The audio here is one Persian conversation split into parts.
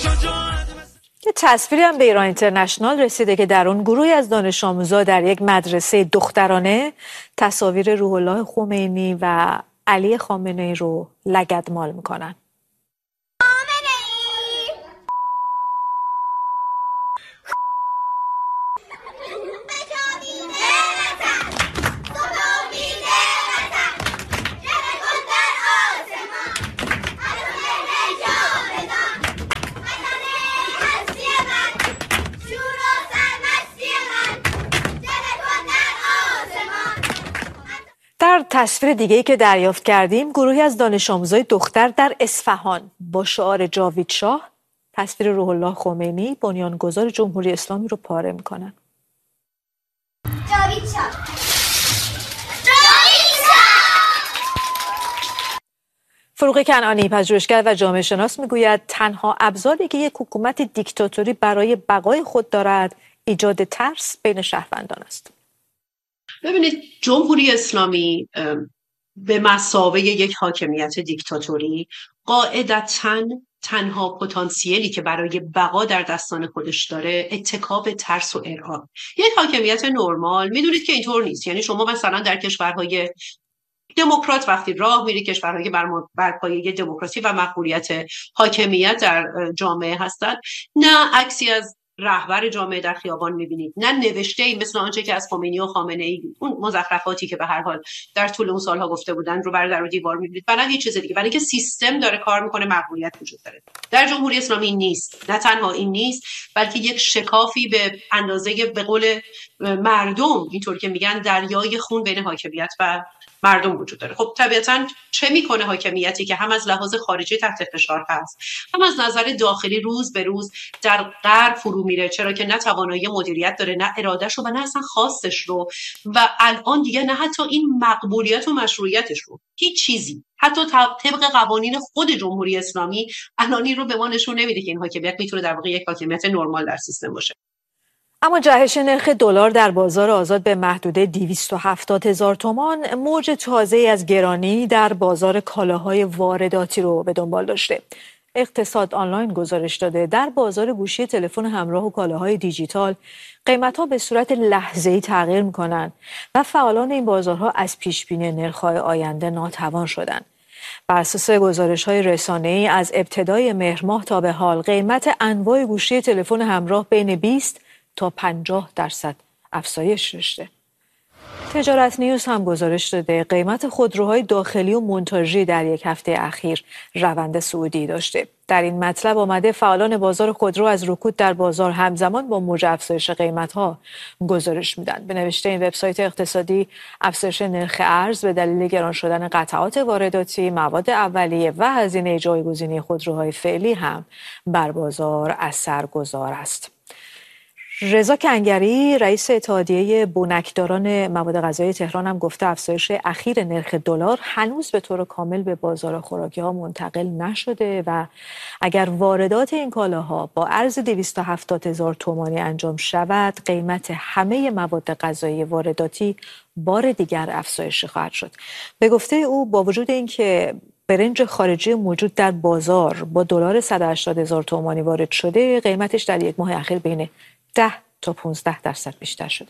یه تصویری هم به ایران اینترنشنال رسیده که در اون گروهی از دانش آموزا در یک مدرسه دخترانه تصاویر روح الله خمینی و علی خامنه‌ای رو لگدمال میکنن. در تصویر دیگه‌ای که دریافت کردیم گروهی از دانش آموزای دختر در اصفهان با شعار جاوید شاه تصویر روح الله خمینی بنیانگذار جمهوری اسلامی رو پاره میکنن. جاوید شاه. فروغ کنعانی پژوهشگر و جامعه شناس میگوید تنها ابزاری که یک حکومت دیکتاتوری برای بقای خود دارد ایجاد ترس بین شهروندان است. ببینید جمهوری اسلامی به مثابه یک حاکمیت دیکتاتوری قاعدتاً تنها پتانسیلی که برای بقا در دستان خودش داره اتکا به ترس و ارعاب. یک حاکمیت نرمال میدونید که اینطور نیست. یعنی شما مثلا در کشورهای دموکرات وقتی راه میری، کشورهایی که بر پایه دموکراسی و مقبولیت حاکمیت در جامعه هستند، نه عکسی از رهبر جامعه در خیابان میبینید، نه نوشته‌ای مثل آنچه که از خمینی و خامنه‌ای، اون مزخرفاتی که به هر حال در طول اون سالها گفته بودن رو بر در و دیوار میبینید، و نه هیچ چیز دیگه. برای اینکه سیستم داره کار میکنه، مقبولیت وجود داره. در جمهوری اسلامی نیست. نه تنها این نیست، بلکه یک شکافی به اندازه به قول مردم اینطور که میگن دریای خون بین حاکمیت و مردم وجود داره. خب طبیعتاً چه میکنه حاکمیتی که هم از لحاظ خارجی تحت فشار هست، هم از نظر داخلی روز به روز در غر فرو میره، چرا که نه توانایی مدیریت داره، نه ارادهش رو و نه اصلا خواستش رو، و الان دیگه نه حتی این مقبولیت و مشروعیتش رو، هیچ چیزی حتی طبق قوانین خود جمهوری اسلامی الانی رو به ما نشون نمیده که این حاکمیت میتونه در واقع یک حاکمیت نرمال در سیستم باشه. اما جهش نرخ دلار در بازار آزاد به محدوده 270,000 تومان موج تازه‌ای از گرانی در بازار کالاهای وارداتی رو به دنبال داشته. اقتصاد آنلاین گزارش داده در بازار گوشی تلفن همراه و کالاهای دیجیتال قیمت‌ها به صورت لحظه‌ای تغییر می‌کنند و فعالان این بازارها از پیش‌بینی نرخ‌های آینده ناتوان شدند. بر اساس گزارش‌های رسانه‌ای از ابتدای مهر ماه تا به حال قیمت انواع گوشی تلفن همراه بین 20 تا 50% افزایش داشته. تجارت نیوز هم گزارش داده قیمت خودروهای داخلی و مونتاژی در یک هفته اخیر روند صعودی داشته. در این مطلب آمده فعالان بازار خودرو از رکود در بازار همزمان با موج افزایش قیمت‌ها گزارش میدن. به نوشته این وبسایت اقتصادی، افزایش نرخ ارز به دلیل گران شدن قطعات وارداتی، مواد اولیه و هزینه جایگزینی خودروهای فعلی هم بر بازار اثرگذار است. رضا کنگری رئیس اتحادیه بنکداران مواد غذایی تهران هم گفته افزایش اخیر نرخ دلار هنوز به طور کامل به بازار خوراکی‌ها منتقل نشده و اگر واردات این کالاها با ارز 270,000 تومانی انجام شود، قیمت همه مواد غذایی وارداتی بار دیگر افزایش خواهد شد. به گفته او با وجود اینکه برنج خارجی موجود در بازار با دلار 180,000 تومانی وارد شده، قیمتش در یک ماه اخیر بین 10 تا 15% بیشتر شده.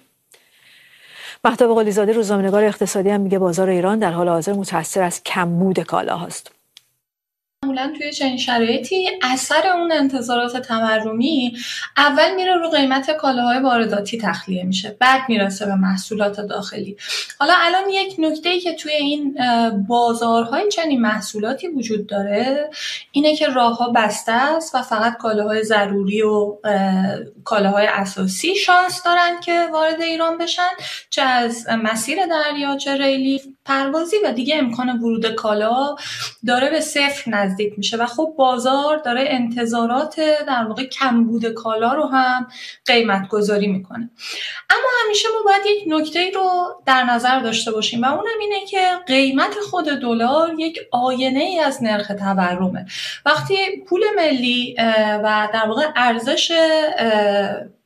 مهتاب قلی‌زاده روزنامه‌نگار اقتصادی هم میگه بازار ایران در حال حاضر متأثر از کمبود کالاهاست. معمولا توی چنین شرایطی اثر اون انتظارات تورمی اول میره رو قیمت کالاهای وارداتی تخلیه میشه، بعد میرسه به محصولات داخلی. حالا الان یک نکته‌ای که توی این بازارهای چنین محصولاتی وجود داره اینه که راه‌ها بسته است و فقط کالاهای ضروری و کالاهای اساسی شانس دارن که وارد ایران بشن، چه از مسیر دریا چه ریلی پروازی، و دیگه امکان ورود کالا داره به صفر نزدیک میشه و خب بازار داره انتظارات در واقع کمبود کالا رو هم قیمت گذاری میکنه. اما همیشه ما باید یک نکته رو در نظر داشته باشیم و اونم اینه که قیمت خود دلار یک آینه ای از نرخ تورمه. وقتی پول ملی و در واقع ارزش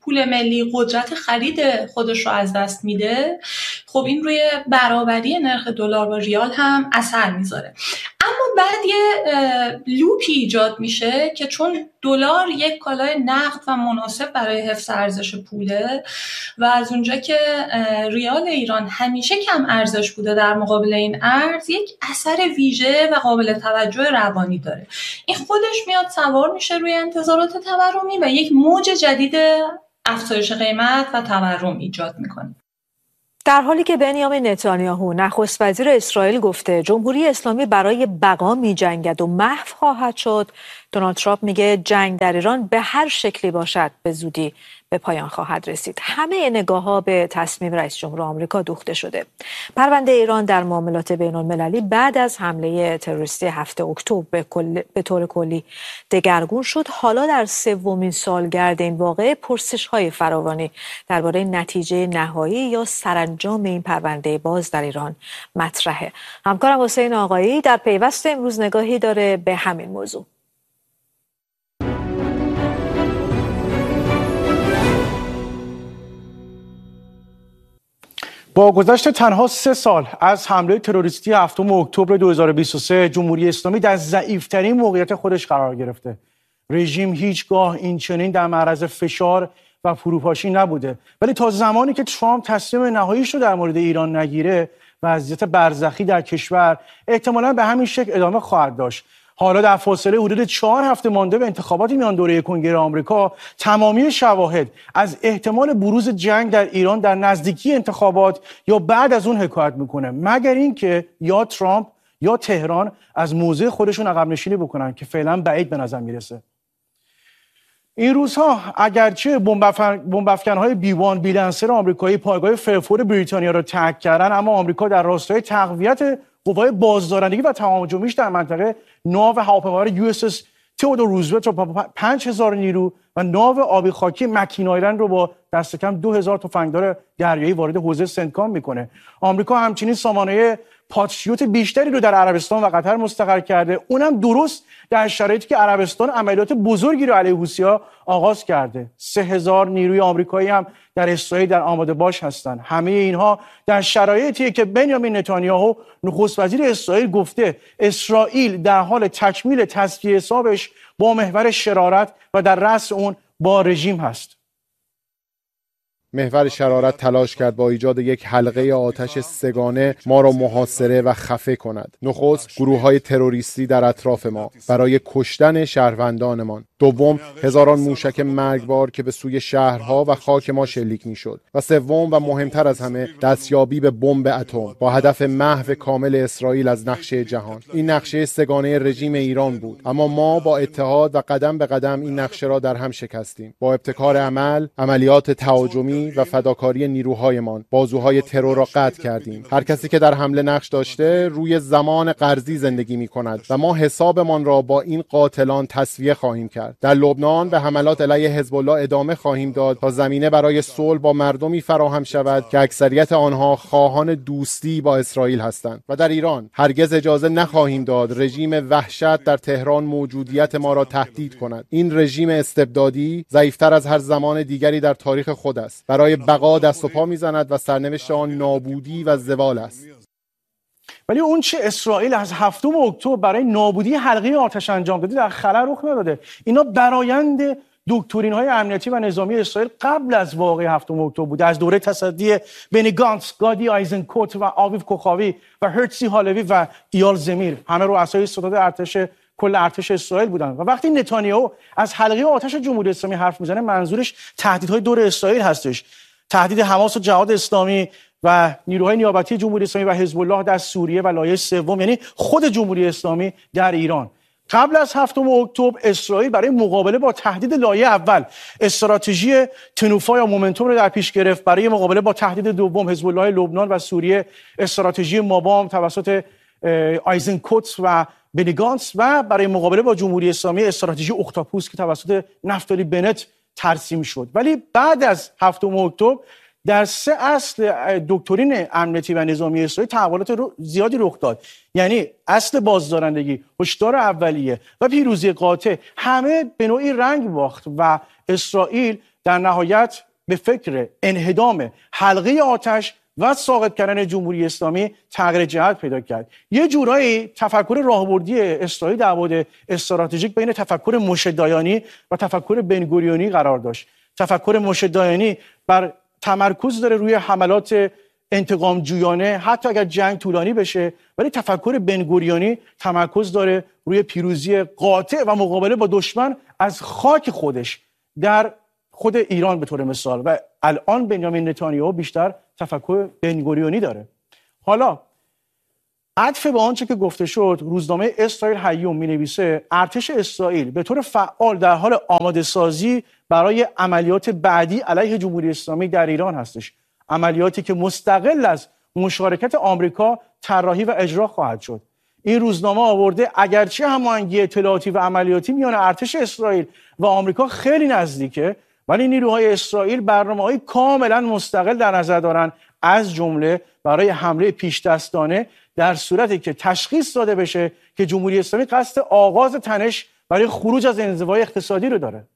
پول ملی قدرت خرید خودش رو از دست میده، خب این روی برابری نرخ دلار با ریال هم اثر میذاره. اما بعد یه لوپی ایجاد میشه که چون دلار یک کالای نقد و مناسب برای حفظ ارزش پوله و از اونجا که ریال ایران همیشه کم ارزش بوده در مقابل این ارز، یک اثر ویژه و قابل توجه روانی داره. این خودش میاد سوار میشه روی انتظارات تورمی و یک موج جدید افزایش قیمت و تورم ایجاد میکنه. در حالی که بنیامین نتانیاهو نخست وزیر اسرائیل گفته جمهوری اسلامی برای بقا می‌جنگد و محو خواهد شد، دونالد ترامپ میگه جنگ در ایران به هر شکلی باشد به زودی به پایان خواهد رسید. همه نگاه‌ها به تصمیم رئیس جمهور آمریکا دوخته شده. پرونده ایران در معاملات بین‌المللی بعد از حمله تروریستی 7 اکتبر به طور کلی دگرگون شد. حالا در سومین سالگرد این واقعه پرسش‌های فراوانی درباره نتیجه نهایی یا سرانجام این پرونده باز در ایران مطرحه. همکارم حسین آقایی در پیوست امروز نگاهی داره به همین موضوع. با گذشت تنها 3 سال از حمله تروریستی 7 اکتبر 2023 جمهوری اسلامی در ضعیف‌ترین موقعیت خودش قرار گرفته. رژیم هیچگاه این چنین در معرض فشار و فروپاشی نبوده، ولی تا زمانی که ترامپ تصمیم نهاییش رو در مورد ایران نگیره وضعیت برزخی در کشور احتمالاً به همین شکل ادامه خواهد داشت. حالا در فاصله حدود 4 هفته مانده به انتخابات میان دوره کنگره آمریکا، تمامی شواهد از احتمال بروز جنگ در ایران در نزدیکی انتخابات یا بعد از اون حکایت میکنه، مگر اینکه یا ترامپ یا تهران از موضع خودشون عقب نشینی بکنن که فعلا بعید به نظر میرسه. این روزها اگرچه بمب‌افکن‌های B1 بیلنسر آمریکایی پایگاه فرفور بریتانیا را ترک کردن، اما آمریکا در راستای تقویت قوای بازدارندگی و تهاجمیش در منطقه ناو هواپیمابر USS تئودور روزولت رو با 5000 نیرو و ناو آبی خاکی مکین آیلند رو با دست کم 2000 تفنگدار دریایی وارد حوزه سنتکام میکنه. آمریکا همچنین سامانه پاتریوت بیشتری رو در عربستان و قطر مستقر کرده، اونم درست در شرایطی که عربستان عملیات بزرگی رو علیه حوثی‌ها آغاز کرده. 3000 نیروی آمریکایی هم در اسرائیل در آماده باش هستند. همه اینها در شرایطی که بنیامین نتانیاهو نخست وزیر اسرائیل گفته اسرائیل در حال تکمیل تصفیه حسابش با محور شرارت و در رأس اون با رژیم هست. محور شرارت تلاش کرد با ایجاد یک حلقه آتش سگانه ما را محاصره و خفه کند. نخست گروه‌های تروریستی در اطراف ما برای کشتن شهروندانمان. دوم هزاران موشک مرگبار که به سوی شهرها و خاک ما شلیک می‌شد. و سوم و مهمتر از همه دستیابی به بمب اتم با هدف محو کامل اسرائیل از نقشه جهان. این نقشه سگانه رژیم ایران بود، اما ما با اتحاد و قدم به قدم این نقشه را در هم شکستیم. با ابتکار عملیات تهاجمی و فداکاری نیروهایمان بازوهای ترور را قطع کردیم. هر کسی که در حمله نقش داشته روی زمان قرضی زندگی می‌کند و ما حسابمان را با این قاتلان تسویه خواهیم کرد. در لبنان به حملات علیه حزب الله ادامه خواهیم داد تا زمینه برای صلح با مردمی فراهم شود که اکثریت آنها خواهان دوستی با اسرائیل هستند. و در ایران هرگز اجازه نخواهیم داد رژیم وحشت در تهران موجودیت ما را تهدید کند. این رژیم استبدادی ضعیف‌تر از هر زمان دیگری در تاریخ خود است. برای بقا دست و پا می‌زند و سرنوشت آن نابودی و زوال است. ولی اون چه اسرائیل از 7 اکتبر برای نابودی حلقه آتش انجام داده در خلا رخ نداده. اینا برآیند دکترین‌های امنیتی و نظامی اسرائیل قبل از واقعه 7 اکتبر بوده، از دوره تصدی بنی گانتس، گادی آیزنکوت و آویو کوخاوی و هرتزی هالوی و ایال زمیر، همه رؤسای ستاد کل ارتش اسرائیل بودن. و وقتی نتانیاهو از حلقه آتش جمهوری اسلامی حرف میزنه، منظورش تهدیدهای دور اسرائیل هستش، تهدید حماس و جهاد اسلامی و نیروهای نیابتی جمهوری اسلامی و حزب الله در سوریه و لایه سوم یعنی خود جمهوری اسلامی در ایران. قبل از 7 اکتبر اسرائیل برای مقابله با تهدید لایه اول استراتژی تنوفا یا مومنتوم رو در پیش گرفت. برای مقابله با تهدید دوم حزب الله لبنان و سوریه استراتژی مابام توسط آیزنکوت و بنی گانتس و برای مقابله با جمهوری اسلامی استراتژی اختاپوس که توسط نفتالی بنت ترسیم شد. ولی بعد از 7 اکتبر در 3 اصل دکترین امنیتی و نظامی اسرائیل تحولات زیادی رخ داد. یعنی اصل بازدارندگی، هشدار اولیه و پیروزی قاطع همه به نوعی رنگ باخت و اسرائیل در نهایت به فکر انهدام حلقه آتش و ساقط کردن جمهوری اسلامی تغییر جهت پیدا کرد. یه جورایی تفکر راهبردی اسرائیل در بعد استراتژیک بین تفکر موشه دایانی و تفکر بنگوریونی قرار داشت. تفکر موشه دایانی بر تمرکز داره روی حملات انتقام جویانه حتی اگر جنگ طولانی بشه، ولی تفکر بنگوریونی تمرکز داره روی پیروزی قاطع و مقابله با دشمن از خاک خودش در خود ایران به طور مثال. و الان بنیامین نتانیاهو بیشتر تفکر بنگوریونی داره. حالا عطف به آنچه که گفته شد، روزنامه اسرائیل هیوم می‌نویسه ارتش اسرائیل به طور فعال در حال آماده سازی برای عملیات بعدی علیه جمهوری اسلامی در ایران هستش. عملیاتی که مستقل از مشارکت آمریکا طراحی و اجرا خواهد شد. این روزنامه آورده اگرچه هماهنگی اطلاعاتی و عملیاتی میان ارتش اسرائیل و آمریکا خیلی نزدیکه، ولی نیروهای اسرائیل برنامه‌های کاملا مستقل در نظر دارن، از جمله برای حمله پیش‌دستانه در صورتی که تشخیص داده بشه که جمهوری اسلامی قصد آغاز تنش برای خروج از انزوای اقتصادی رو داره.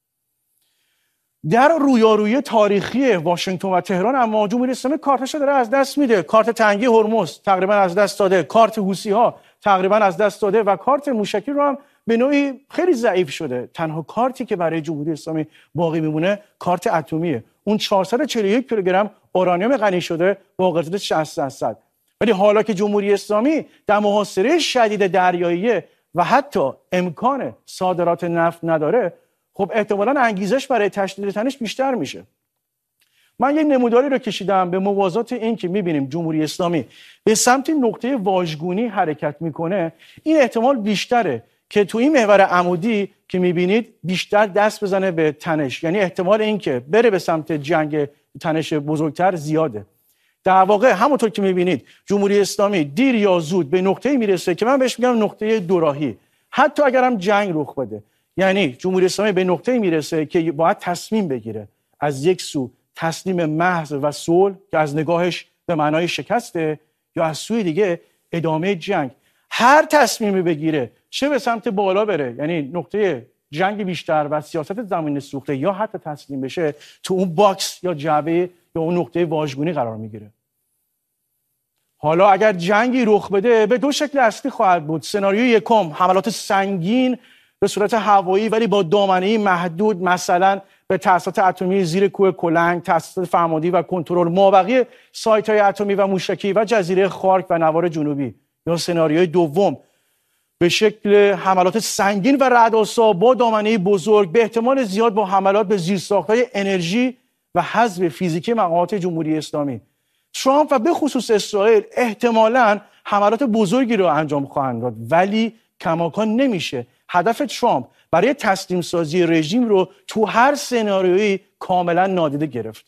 در رویارویی تاریخی واشنگتن و تهران اما جمهوری اسلامی کارتش داره از دست میده. کارت تنگی هرمز تقریبا از دست داده، کارت حوثی‌ها تقریبا از دست داده و کارت موشکی رو هم به نوعی خیلی ضعیف شده. تنها کارتی که برای جمهوری اسلامی باقی میمونه کارت اتمیه. اون 441 کیلوگرم اورانیوم غنی شده با قدرت 60%. ولی حالا که جمهوری اسلامی در محاصره شدید دریایی و حتی امکان صادرات نفت نداره، خب احتمالاً انگیزش برای تشدید تنش بیشتر میشه. من یه نموداری رو کشیدم به موازات این که میبینیم جمهوری اسلامی به سمت نقطه واژگونی حرکت میکنه. این احتمال بیشتره که تو این محور عمودی که میبینید بیشتر دست بزنه به تنش، یعنی احتمال این که بره به سمت جنگ تنش بزرگتر زیاده. در واقع همونطور که میبینید جمهوری اسلامی دیر یا زود به نقطه‌ای میرسه که من بهش میگم نقطه دوراهی، حتی اگرم جنگ رخ بده. یعنی جمهوری اسلامی به نقطه‌ای میرسه که باید تصمیم بگیره، از یک سو تسلیم محض و صلح که از نگاهش به معنای شکسته، یا از سوی دیگه ادامه جنگ. هر تصمیمی بگیره، چه به سمت بالا بره، یعنی نقطه جنگ بیشتر و سیاست زمین سوخته، یا حتی تسلیم بشه، تو اون باکس یا جعبه یا اون نقطه واژگونی قرار میگیره. حالا اگر جنگی رخ بده به دو شکل اصلی خواهد بود. سناریوی یکم حملات سنگین به صورت هوایی ولی با دامنه‌ای محدود، مثلا به تأسیسات اتمی زیر کوه کلنگ، تأسیسات فرماندهی و کنترل، مابقی سایت‌های اتمی و موشکی و جزیره خارک و نوار جنوبی. یا سناریوی دوم به شکل حملات سنگین و رعدآسا با دامنه‌ای بزرگ، به احتمال زیاد با حملات به زیرساخت‌های انرژی و حذف فیزیکی مقامات جمهوری اسلامی. ترامپ و به خصوص اسرائیل احتمالاً حملات بزرگی رو انجام خواهند داد، ولی کماکان نمیشه هدف ترامپ برای تسلیم سازی رژیم رو تو هر سناریویی کاملا نادیده گرفت.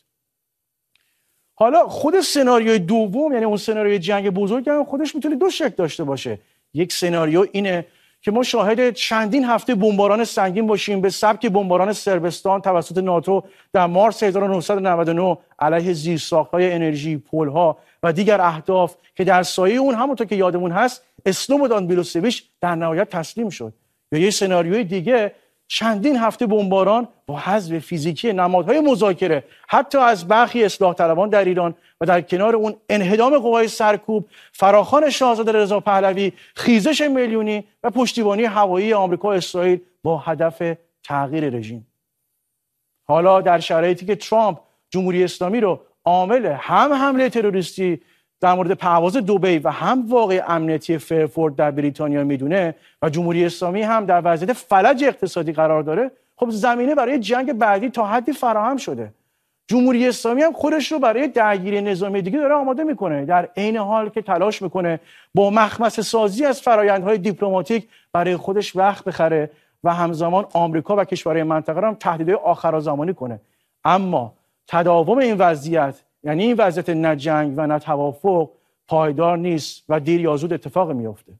حالا خود سناریوی دوم، یعنی اون سناریوی جنگ بزرگ، هم خودش میتونه دو شکل داشته باشه. یک سناریو اینه که ما شاهد چندین هفته بمباران سنگین باشیم به سبک بمباران صربستان توسط ناتو در مارس 1999 علیه زیرساخت‌های انرژی، پل‌ها و دیگر اهداف که در سایه اون همونطور که یادمون هست اسلوبودان میلوسویچ در نهایت تسلیم شد. یا یه سناریوی دیگه چندین هفته بمباران با حذف فیزیکی نمادهای مذاکره حتی از برخی اصلاح طلبان در ایران و در کنار اون انهدام قوای سرکوب، فراخوان شاهزاده رضا پهلوی، خیزش میلیونی و پشتیبانی هوایی آمریکا و اسرائیل با هدف تغییر رژیم. حالا در شرایطی که ترامپ جمهوری اسلامی رو عامل هم حمله تروریستی در مورد پرواز دبی و هم واقع امنیتی فرفورد در بریتانیا میدونه و جمهوری اسلامی هم در وضعیت فلج اقتصادی قرار داره، خب زمینه برای جنگ بعدی تا حدی فراهم شده. جمهوری اسلامی هم خودش رو برای درگیری نظامی دیگه داره آماده میکنه، در عین حال که تلاش میکنه با مخمصه سازی از فرآیندهای دیپلماتیک برای خودش وقت بخره و همزمان آمریکا و کشورهای منطقه رو هم تهدیدهای آخرالزمانی کنه. اما تداوم این وضعیت، یعنی این وضعیت نه جنگ و نه توافق، پایدار نیست و دیر یا زود اتفاق میفته.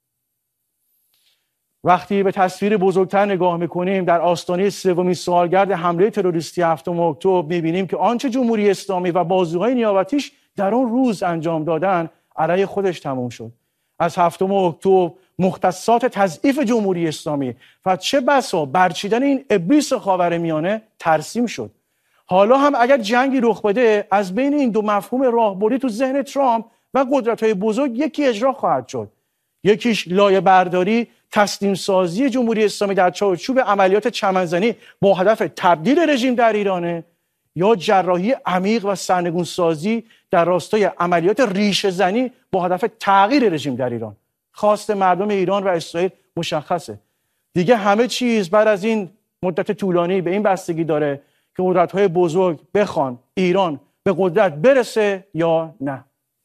وقتی به تصویر بزرگتر نگاه میکنیم، در آستانه سومین سالگرد حمله تروریستی 7 اکتبر میبینیم که آنچه جمهوری اسلامی و بازوهای نیابتیش در اون روز انجام دادن علیه خودش تموم شد. از 7 اکتبر مختصات تضعیف جمهوری اسلامی و چه بسا برچیدن این ابلیس خاورمیانه ترسیم شد. حالا هم اگر جنگی رخ بده، از بین این دو مفهوم راهبردی تو ذهن ترامپ و قدرت‌های بزرگ یکی اجرا خواهد شد. یکیش لایه برداری، تسلیم سازی جمهوری اسلامی در چارچوب عملیات چمنزنی با هدف تبدیل رژیم در ایرانه، یا جراحی عمیق و سرنگون سازی در راستای عملیات ریشه زنی با هدف تغییر رژیم در ایران. خواست مردم ایران و اسرائیل مشخصه. دیگه همه چیز بعد از این مدت طولانی به این بستگی داره که قدرت‌های بزرگ بخوان ایران به قدرت برسه یا نه.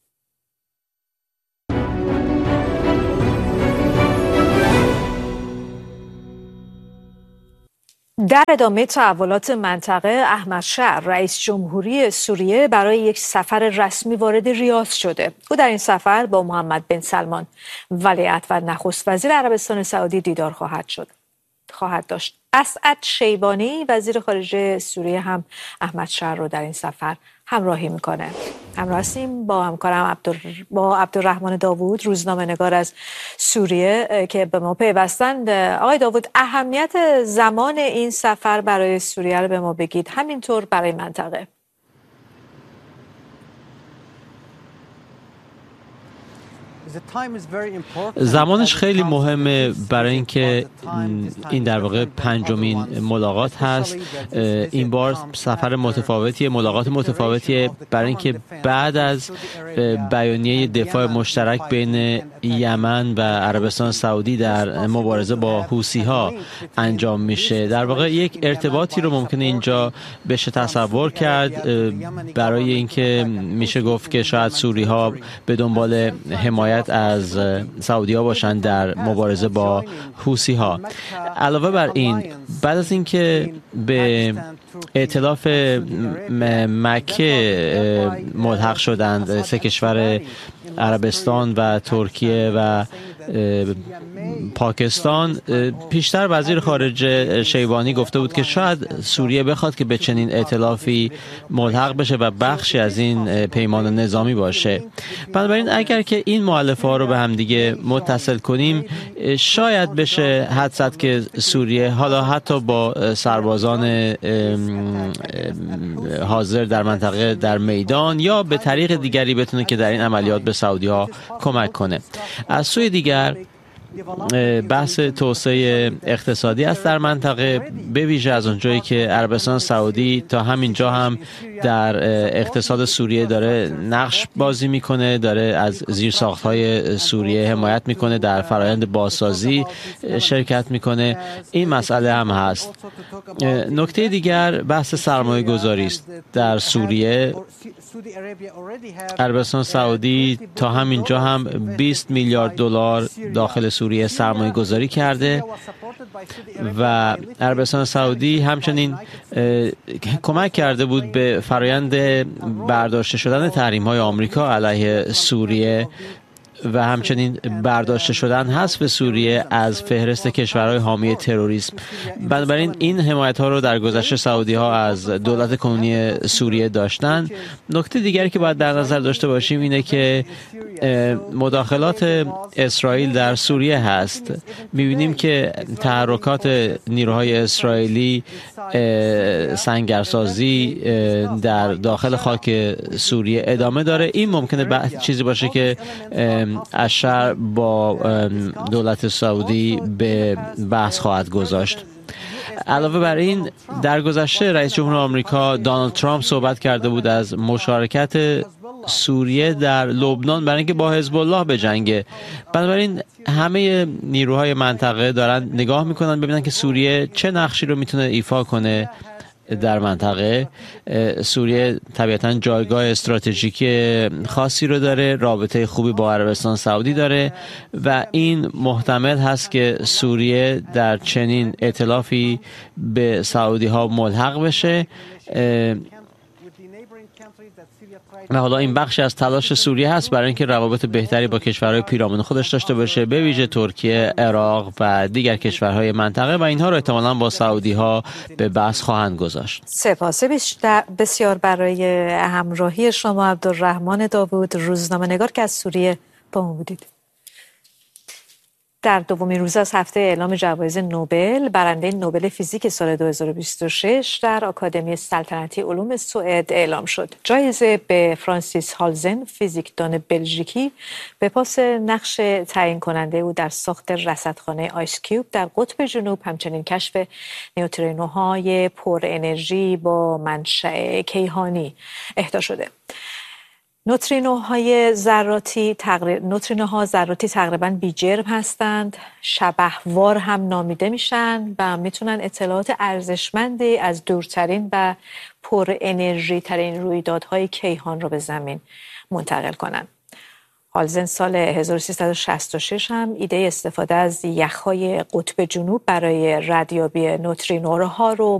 در ادامه تحولات منطقه، احمد شهر رئیس جمهوری سوریه برای یک سفر رسمی وارد ریاض شده. او در این سفر با محمد بن سلمان ولیعهد و نخست وزیر عربستان سعودی دیدار خواهد داشت. اسعد شیبانی وزیر خارجه سوریه هم احمد شهر رو در این سفر همراهی میکنه. همراه هستیم با همکارم عبدالرحمن داوود، روزنامه‌نگار از سوریه که به ما پیوستند. آقای داوود، اهمیت زمان این سفر برای سوریه رو به ما بگید، همینطور برای منطقه. زمانش خیلی مهمه برای اینکه این در واقع پنجمین ملاقات هست. این بار سفر متفاوتیه، ملاقات متفاوتیه برای اینکه بعد از بیانیه دفاع مشترک بین یمن و عربستان سعودی در مبارزه با حوثی‌ها انجام میشه. در واقع یک ارتباطی رو ممکنه اینجا بشه تصور کرد برای اینکه میشه گفت که شاید سوری‌ها به دنبال حمایت از سعودی‌ها باشن در مبارزه با حوثی‌ها. علاوه بر این، بعد از اینکه به ائتلاف مکه ملحق شدند سه کشور عربستان و ترکیه و پاکستان، پیشتر وزیر خارجه شیبانی گفته بود که شاید سوریه بخواد که به چنین ائتلافی ملحق بشه و بخشی از این پیمان نظامی باشه. بنابراین اگر که این مؤلفه‌ها رو به هم دیگه متصل کنیم، شاید بشه حدس زد که سوریه حالا حتی با سربازان حاضر در منطقه در میدان یا به طریق دیگری بتونه که در این عملیات به سعودی‌ها کمک کنه. از سوی دیگر بحث توسعه اقتصادی است در منطقه، به ویژه از اونجایی که عربستان سعودی تا همین جا هم در اقتصاد سوریه داره نقش بازی میکنه، داره از زیرساخت‌های سوریه حمایت میکنه، در فرآیند بازسازی شرکت میکنه. این مسئله هم هست. نکته دیگر بحث سرمایه گذاری است در سوریه. عربستان سعودی تا همین جا هم 20 میلیارد دلار داخل سوریه سرمایه گذاری کرده و عربستان سعودی همچنین کمک کرده بود به فرآیند برداشته شدن تحریم‌های آمریکا علیه سوریه و همچنین برداشته شدن حذف سوریه از فهرست کشورهای حامی تروریسم. بنابراین این حمایت ها رو در گذشته سعودی ها از دولت کنونی سوریه داشتن. نکته دیگری که باید در نظر داشته باشیم اینه که مداخلات اسرائیل در سوریه هست. می‌بینیم که تحرکات نیروهای اسرائیلی سنگرسازی در داخل خاک سوریه ادامه داره. این ممکنه چیزی باشه که اشر با دولت سعودی به بحث خواهد گذاشت. علاوه بر این، در گذشته رئیس جمهور آمریکا دونالد ترامپ صحبت کرده بود از مشارکت سوریه در لبنان برای اینکه با حزب الله بجنگه. بنابراین همه نیروهای منطقه دارن نگاه میکنن ببینن که سوریه چه نقشی رو میتونه ایفا کنه در منطقه. سوریه طبیعتاً جایگاه استراتژیکی خاصی رو داره، رابطه خوبی با عربستان سعودی داره و این محتمل هست که سوریه در چنین ائتلافی به سعودی ها ملحق بشه و حالا این بخشی از تلاش سوریه هست برای اینکه روابط بهتری با کشورهای پیرامون خودش داشته باشه، به ویژه ترکیه، عراق و دیگر کشورهای منطقه، و اینها رو احتمالاً با سعودی ها به بحث خواهند گذاشت. سپاس بسیار برای همراهی شما عبدالرحمن داوود، روزنامه‌نگار که از سوریه با ما بودید. در دومین روز از هفته اعلام جوایز نوبل، برنده نوبل فیزیک سال 2026 در آکادمی سلطنتی علوم سوئد اعلام شد. جایزه به فرانسیس هالزن، فیزیکدان بلژیکی، به پاس نقش تعیین کننده او در ساخت رصدخانه آیس کیوب در قطب جنوب، همچنین کشف نیوترینوهای پر انرژی با منشأ کیهانی اهدا شده. نوترینوها ذراتی تقریباً بی جرم هستند، شبحوار هم نامیده میشن و میتونن اطلاعات ارزشمندی از دورترین و پر انرژی ترین رویدادهای کیهان را به زمین منتقل کنند. هالزن سال 1366 هم ایده استفاده از یخ‌های قطب جنوب برای ردیابی نوترینوها رو